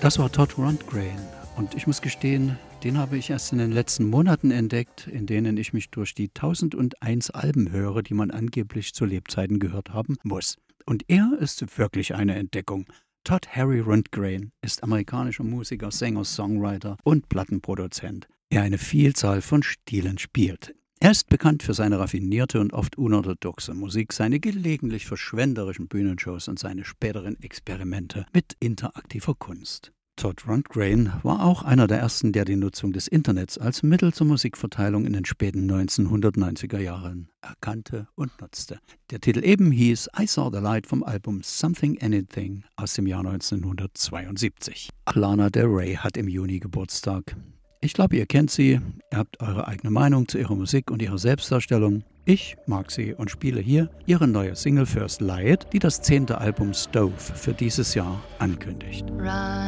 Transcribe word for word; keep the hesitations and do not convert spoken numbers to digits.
Das war Todd Rundgren und ich muss gestehen, den habe ich erst in den letzten Monaten entdeckt, in denen ich mich durch die tausendeins Alben höre, die man angeblich zu Lebzeiten gehört haben muss. Und er ist wirklich eine Entdeckung. Todd Harry Rundgren ist amerikanischer Musiker, Sänger, Songwriter und Plattenproduzent, der eine Vielzahl von Stilen spielt. Er ist bekannt für seine raffinierte und oft unorthodoxe Musik, seine gelegentlich verschwenderischen Bühnenshows und seine späteren Experimente mit interaktiver Kunst. Todd Rundgren war auch einer der ersten, der die Nutzung des Internets als Mittel zur Musikverteilung in den späten neunzehnhundertneunziger Jahren erkannte und nutzte. Der Titel eben hieß I Saw the Light vom Album Something Anything aus dem Jahr neunzehnhundertzweiundsiebzig. Lana Del Rey hat im Juni Geburtstag. Ich glaube, ihr kennt sie, ihr habt eure eigene Meinung zu ihrer Musik und ihrer Selbstdarstellung. Ich mag sie und spiele hier ihre neue Single First Light, die das zehnte Album Stove für dieses Jahr ankündigt.